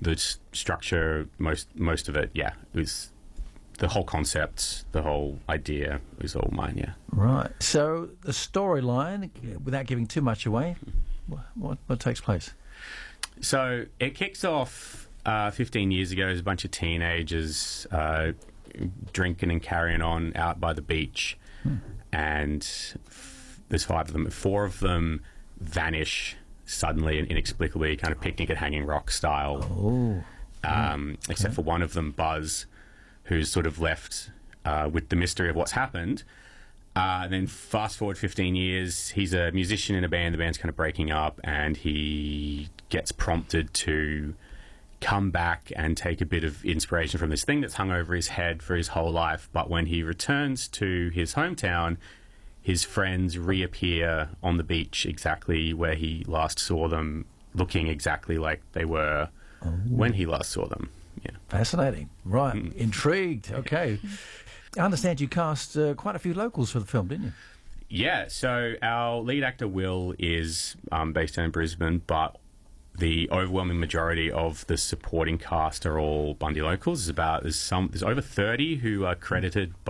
the structure, most of it, yeah, it was the whole concept, the whole idea was all mine, yeah. Right. So the storyline, without giving too much away, what takes place? So it kicks off 15 years ago as a bunch of teenagers drinking and carrying on out by the beach. And there's 5 of them. 4 of them vanish suddenly and inexplicably, kind of Picnic at Hanging Rock style. Except for one of them, Buzz, who's sort of left with the mystery of what's happened. Then fast forward 15 years, he's a musician in a band. The band's kind of breaking up, and he gets prompted to come back and take a bit of inspiration from this thing that's hung over his head for his whole life. But when he returns to his hometown, his friends reappear on the beach exactly where he last saw them, looking exactly like they were when he last saw them. Yeah. Fascinating. Right. Intrigued. Okay. I understand you cast quite a few locals for the film, didn't you? Yeah, so our lead actor, Will, is based in Brisbane, but the overwhelming majority of the supporting cast are all Bundy locals. There's over 30 who are credited